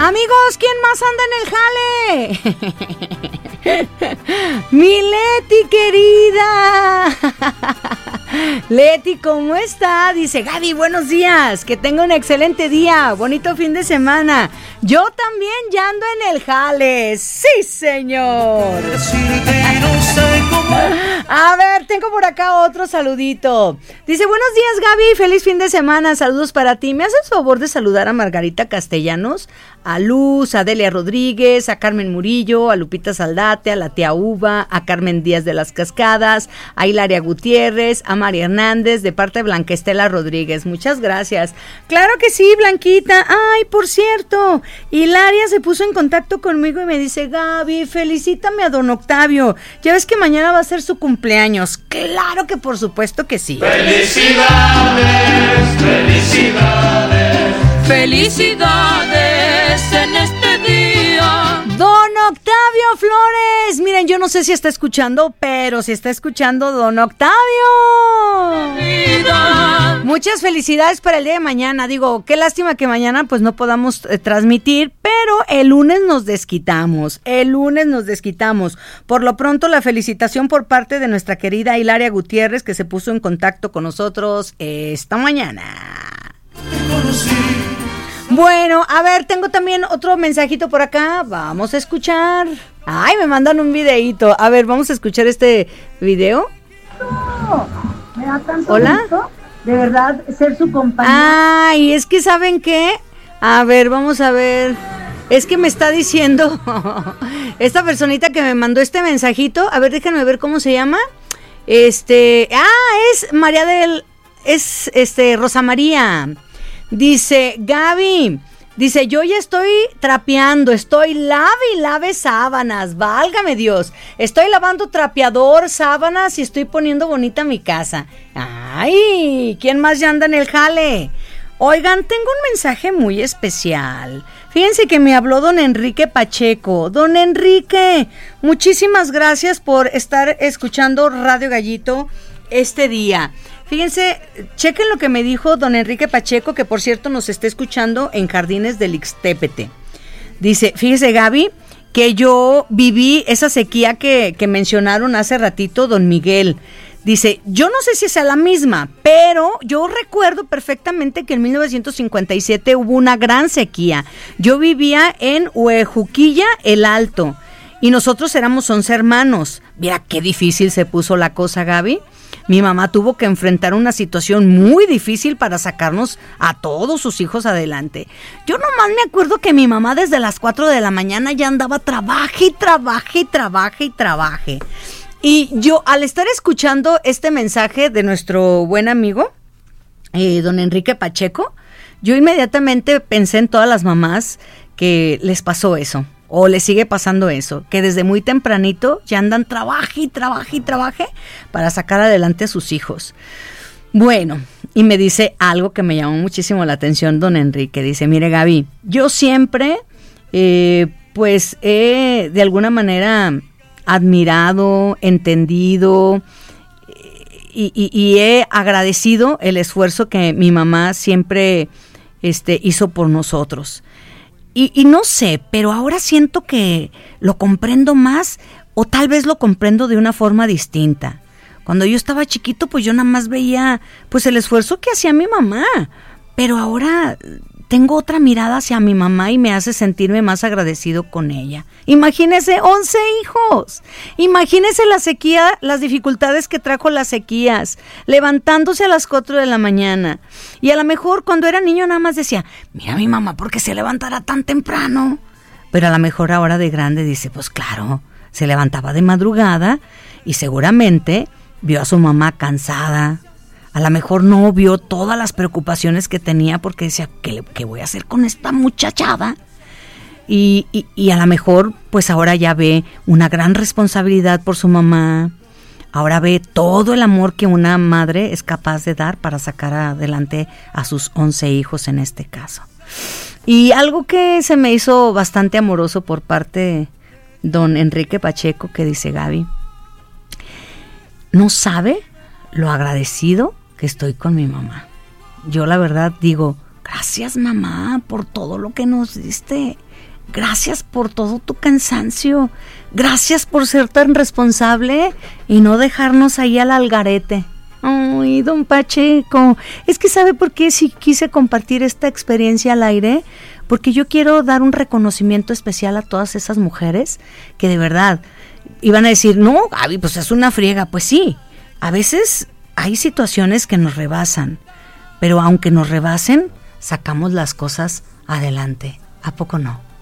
Amigos, ¿quién más anda en el jale? Mi Leti querida. Leti, ¿cómo está? Dice Gaby, buenos días, que tenga un excelente día, bonito fin de semana. Yo también ya ando en el jale. Sí, señor. A ver, tengo por acá otro saludito. Dice, buenos días, Gaby, feliz fin de semana, saludos para ti. ¿Me haces favor de saludar a Margarita Castellanos, a Luz, a Delia Rodríguez, a Carmen Murillo, a Lupita Saldate, a la tía Uva, a Carmen Díaz de las Cascadas, a Hilaria Gutiérrez, a María Hernández, de parte de Blanca Estela Rodríguez? Muchas gracias. Claro que sí, Blanquita. Ay, por cierto, Hilaria se puso en contacto conmigo y me dice, Gaby, felicítame a don Octavio. Ya ves que mañana va a ser su cumpleaños. Claro que por supuesto que sí. Felicidades, felicidades, felicidades en este día. Don Octavio Flores, miren, yo no sé si está escuchando, pero si está escuchando, don Octavio. Vida. Muchas felicidades para el día de mañana. Digo, qué lástima que mañana pues no podamos transmitir, pero el lunes nos desquitamos. Por lo pronto, la felicitación por parte de nuestra querida Hilaria Gutiérrez, que se puso en contacto con nosotros esta mañana. Bueno, a ver, tengo también otro mensajito por acá. Vamos a escuchar. Ay, me mandan un videíto. A ver, vamos a escuchar este video. Me da tanto ¿Hola? gusto, de verdad, ser su compañera. Ay, es que ¿saben qué? A ver, vamos a ver. Es que me está diciendo esta personita que me mandó este mensajito. A ver, déjenme ver cómo se llama. Es María Rosa María. Dice, Gaby, dice, yo ya estoy trapeando, estoy lave sábanas, válgame Dios, estoy lavando trapeador, sábanas y estoy poniendo bonita mi casa. Ay, ¿quién más ya anda en el jale? Oigan, tengo un mensaje muy especial. Fíjense que me habló don Enrique Pacheco. Don Enrique, muchísimas gracias por estar escuchando Radio Gallito este día. Fíjense, chequen lo que me dijo don Enrique Pacheco, que por cierto nos está escuchando en Jardines del Ixtépete. Dice, fíjese Gaby, que yo viví esa sequía que mencionaron hace ratito don Miguel. Dice, yo no sé si sea la misma, pero yo recuerdo perfectamente que en 1957 hubo una gran sequía. Yo vivía en Huejuquilla, el Alto, y nosotros éramos 11 hermanos. Mira qué difícil se puso la cosa, Gaby. Mi mamá tuvo que enfrentar una situación muy difícil para sacarnos a todos sus hijos adelante. Yo nomás me acuerdo que mi mamá desde las 4 de la mañana ya andaba trabaje. Y yo, al estar escuchando este mensaje de nuestro buen amigo, don Enrique Pacheco, yo inmediatamente pensé en todas las mamás que les pasó eso. O le sigue pasando eso, que desde muy tempranito ya andan trabaje para sacar adelante a sus hijos. Bueno, y me dice algo que me llamó muchísimo la atención don Enrique. Dice, mire Gaby, yo siempre pues he de alguna manera admirado, entendido y he agradecido el esfuerzo que mi mamá siempre hizo por nosotros. Y no sé, pero ahora siento que lo comprendo más o tal vez lo comprendo de una forma distinta. Cuando yo estaba chiquito, pues yo nada más veía pues el esfuerzo que hacía mi mamá, pero ahora tengo otra mirada hacia mi mamá y me hace sentirme más agradecido con ella. Imagínese 11 hijos, imagínese la sequía, las dificultades que trajo las sequías, levantándose a las 4 de la mañana. Y a lo mejor cuando era niño nada más decía, mira mi mamá, ¿por qué se levantará tan temprano? Pero a lo mejor ahora de grande dice, pues claro, se levantaba de madrugada y seguramente vio a su mamá cansada. A lo mejor no vio todas las preocupaciones que tenía porque decía, ¿qué voy a hacer con esta muchachada? Y a lo mejor pues ahora ya ve una gran responsabilidad por su mamá. Ahora ve todo el amor que una madre es capaz de dar para sacar adelante a sus 11 hijos en este caso. Y algo que se me hizo bastante amoroso por parte de don Enrique Pacheco, que dice, Gaby, no sabe lo agradecido que estoy con mi mamá. Yo la verdad digo, Gracias, mamá, por todo lo que nos diste. Gracias por todo tu cansancio. Gracias por ser tan responsable y no dejarnos ahí al algarete. Ay, don Pacheco, es que ¿sabe por qué sí quise compartir esta experiencia al aire? Porque yo quiero dar un reconocimiento especial a todas esas mujeres que de verdad iban a decir, no, Gaby, pues es una friega. Pues sí, a veces hay situaciones que nos rebasan, pero aunque nos rebasen, sacamos las cosas adelante. ¿A poco no?